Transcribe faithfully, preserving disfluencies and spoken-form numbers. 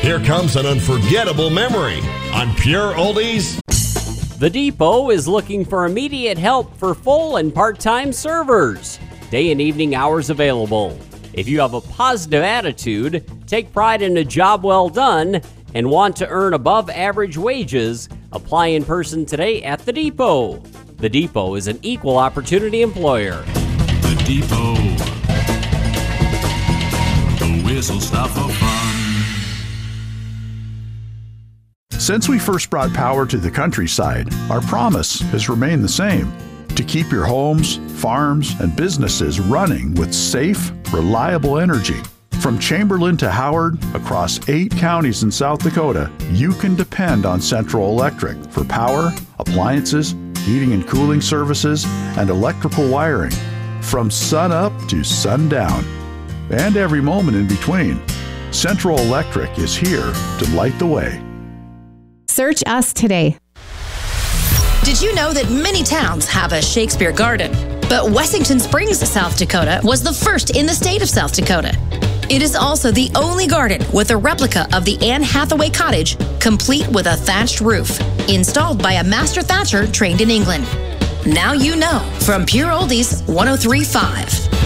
Here comes an unforgettable memory on Pure Oldies. The Depot is looking for immediate help for full and part-time servers. Day and evening hours available. If you have a positive attitude, take pride in a job well done, and want to earn above average wages, apply in person today at The Depot. The Depot is an equal opportunity employer. The Depot. The whistle stop for fun. Since we first brought power to the countryside, our promise has remained the same: to keep your homes, farms, and businesses running with safe, reliable energy. From Chamberlain to Howard, across eight counties in South Dakota, you can depend on Central Electric for power, appliances, heating and cooling services, and electrical wiring. From sun up to sundown, and every moment in between, Central Electric is here to light the way. Search us today. Did you know that many towns have a Shakespeare Garden? But Wessington Springs, South Dakota was the first in the state of South Dakota. It is also the only garden with a replica of the Anne Hathaway Cottage, complete with a thatched roof, installed by a master thatcher trained in England. Now you know. From Pure Oldies one oh three point five.